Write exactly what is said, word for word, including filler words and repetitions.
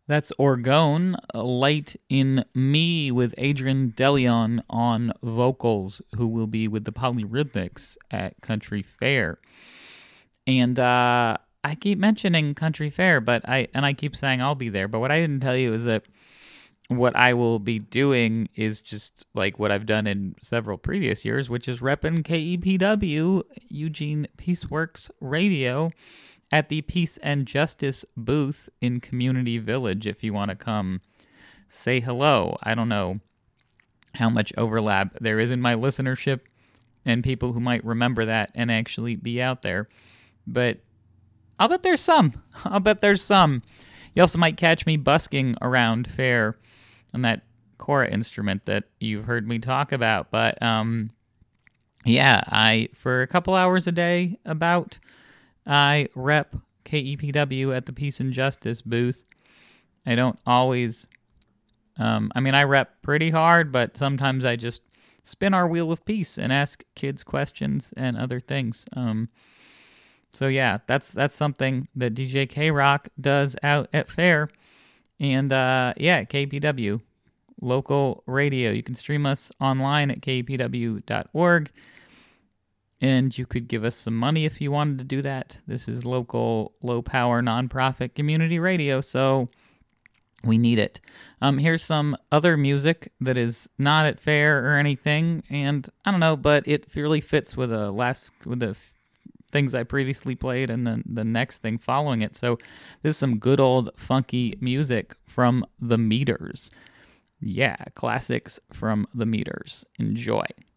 That's Orgone, Light in Me with Adrian DeLeon on vocals, who will be with the Polyrhythmics at Country Fair. And uh, I keep mentioning Country Fair, but I and I keep saying I'll be there. But what I didn't tell you is that what I will be doing is just like what I've done in several previous years, which is repping K E P W, Eugene Peaceworks Radio, at the Peace and Justice booth in Community Village if you want to come say hello. I don't know how much overlap there is in my listenership and people who might remember that and actually be out there. But I'll bet there's some. I'll bet there's some. You also might catch me busking around fair on that Cora instrument that you've heard me talk about. But um, yeah, I for a couple hours a day about... I rep K E P W at the Peace and Justice booth. I don't always, um, I mean, I rep pretty hard, but sometimes I just spin our wheel of peace and ask kids questions and other things. Um, so yeah, that's that's something that D J K-Rock does out at fair. And uh, yeah, K E P W, local radio. You can stream us online at K E P W dot org. And you could give us some money if you wanted to do that. This is local, low-power, nonprofit community radio, so we need it. Um, here's some other music that is not at fair or anything, and I don't know, but it really fits with the last with the f- things I previously played and then the next thing following it. So this is some good old funky music from the Meters. Yeah, classics from the Meters. Enjoy.